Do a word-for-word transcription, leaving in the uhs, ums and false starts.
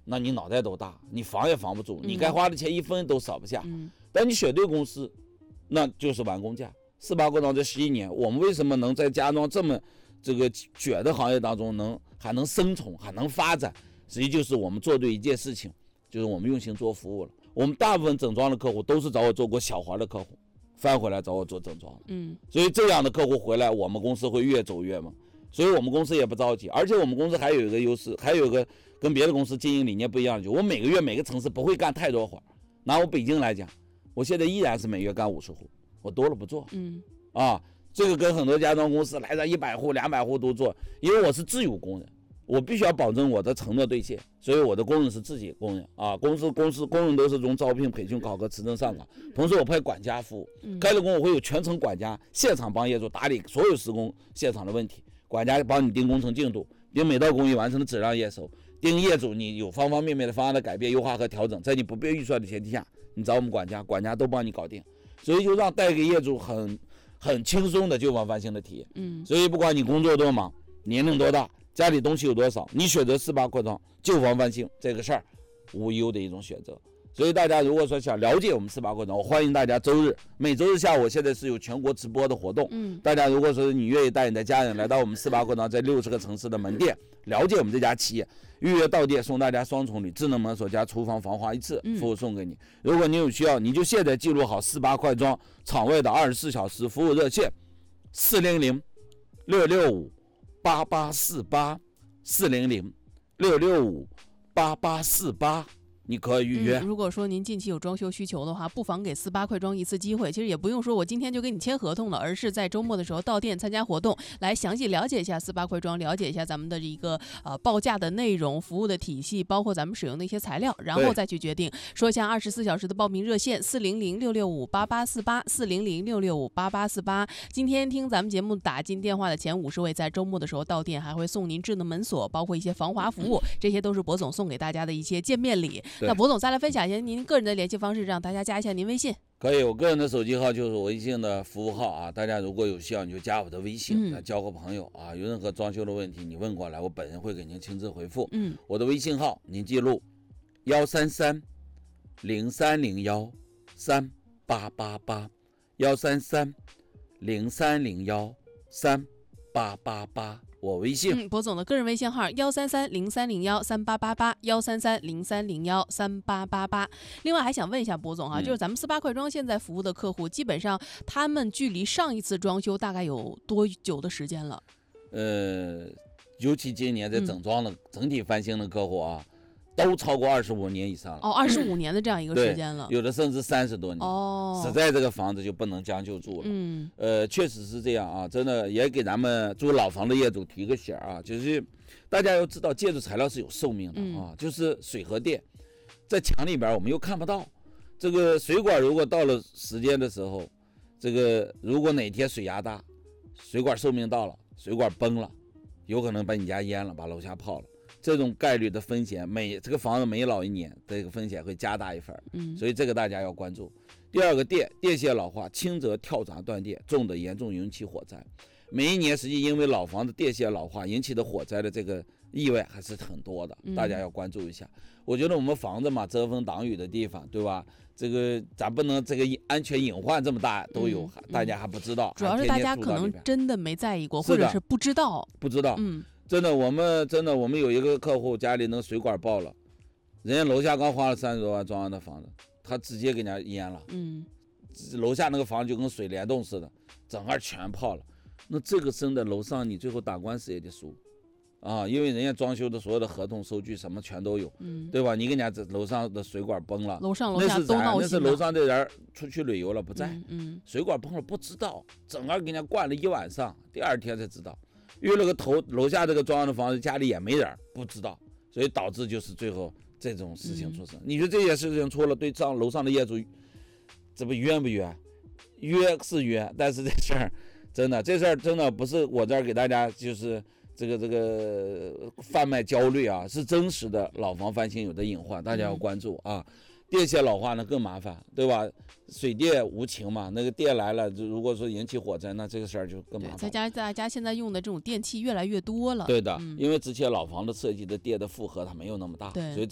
那你脑袋都大，你防也防不住，你该花的钱一分都少不下。 嗯， 但你选对公司，那就是完工价。四八扩张这十一年，我们为什么能在家装这么这个卷的行业当中能还能生存，还能发展？实际就是我们做对一件事情，就是我们用心做服务了。我们大部分整装的客户都是找我做过小活的客户，翻回来找我做整装的。 嗯， 所以这样的客户回来，我们公司会越走越猛。所以我们公司也不着急，而且我们公司还有一个优势，还有一个跟别的公司经营理念不一样的，就我每个月每个城市不会干太多活。拿我北京来讲，我现在依然是每月干五十户，我多了不做。 嗯， 啊，这个跟很多家装公司来到一百户、两百户都做，因为我是自有工人，我必须要保证我的承诺兑现，所以我的工人是自己工人啊，公司公司工人都是从招聘、培训、考核、持证上岗，同时我配管家服务，开了工我会有全程管家，现场帮业主打理所有施工现场的问题。管家帮你盯工程进度，盯每道工艺完成的质量验收，盯业主你有方方面面的方案的改变、优化和调整，在你不变预算的前提下，你找我们管家，管家都帮你搞定，所以就让带给业主很很轻松的旧房翻新的体验。 嗯， 所以不管你工作多忙，年龄多大，家里东西有多少，你选择四八扩张旧房翻新这个事儿，无忧的一种选择。所以大家如果说想了解我们四八扩张，我欢迎大家周日每周日下午，现在是有全国直播的活动。 嗯， 大家如果说你愿意带你的家人来到我们四八扩张，在六十个城市的门店了解我们这家企业，预约到店送大家双重礼，智能门锁加厨房防滑一次服务送给你。如果你有需要，你就现在记录好四八扩张场外的二十四小时服务热线：四零零六六五八八四八四零零六六五八八四八。你可以预约、 嗯。如果说您近期有装修需求的话，不妨给四八快装一次机会。其实也不用说我今天就跟你签合同了，而是在周末的时候到店参加活动，来详细了解一下四八快装，了解一下咱们的一个呃报价的内容、服务的体系，包括咱们使用的一些材料，然后再去决定。说一下二十四小时的报名热线：四零零六六五八八四八四零零六六五八八四八。今天听咱们节目打进电话的前五十位，在周末的时候到店还会送您智能门锁，包括一些防滑服务，这些都是博总送给大家的一些见面礼。那博总再来分享一下您个人的联系方式，让大家加一下您微信。 可以，我个人的手机号就是我微信的服务号啊，大家如果有需要你就加我的微信，来、嗯、交个朋友啊。有任何装修的问题你问过来，我本人会给您亲自回复。 嗯， 我的微信号您记录：幺三三零三零幺三八八八，幺三三零三零幺三八八八。我微信， 嗯，博总的个人微信号幺三三零三零幺三八八八，幺三三零三零幺三八八八。另外还想问一下博总哈、啊嗯，就是咱们四八快装现在服务的客户，基本上他们距离上一次装修大概有多久的时间了？ 呃，尤其今年在整装的、嗯、整体翻新的客户啊，都超过二十五年以上了。 哦，二十五年的这样一个时间了， 有的甚至三十多年。 哦， 实在这个房子就不能将就住了。 嗯， 呃，确实是这样啊，真的也给咱们住老房的业主提个醒啊，就是大家要知道，建筑材料是有寿命的啊，嗯、就是水和电，在墙里边我们又看不到，这个水管如果到了时间的时候，这个如果哪天水压大，水管寿命到了，水管崩了，有可能把你家淹了，把楼下泡了。这种概率的风险，每这个房子每老一年，这个风险会加大一分，嗯，所以这个大家要关注。第二个电电线老化，轻则跳闸断电，重的严重引起火灾。每一年实际因为老房子电线老化引起的火灾的这个意外还是很多的，大家要关注一下。嗯、我觉得我们房子嘛，遮风挡雨的地方，对吧？这个咱不能这个安全隐患这么大都有，嗯、大家还不知道。 主要是大家可能真的没在意过，或者是不知道， 不知道， 嗯。 真的，我们真的，我们有一个客户家里那个水管爆了，人家楼下刚花了三十多万装完的房子，他直接给人家淹了， 嗯， 楼下那个房子就跟水帘洞似的，整个全泡了。那这个真的楼上你最后打官司也得输，啊，因为人家装修的所有的合同、收据什么全都有， 嗯， 对吧？你给人家这楼上的水管崩了， 楼上楼下都闹心了， 那是楼上的人出去旅游了不在， 嗯，嗯水管崩了不知道，整个给人家灌了一晚上，第二天才知道。约了个头，楼下这个装的房子家里也没人，不知道，所以导致就是最后这种事情出生。嗯、你说这些事情出了，对上楼上的业主，这不冤不冤？约是冤，但是这事儿真的，这事儿真的不是我这儿给大家就是这个这个贩卖焦虑啊，是真实的老房翻新有的隐患，大家要关注啊。嗯、电线老化呢更麻烦，对吧？水电无情嘛，那个电来了，如果说引起火灾，那这个事儿就更麻烦。 再加大家现在用的这种电器越来越多了。 对的， 嗯、 因为之前老房子设计的电的负荷它没有那么大，所以这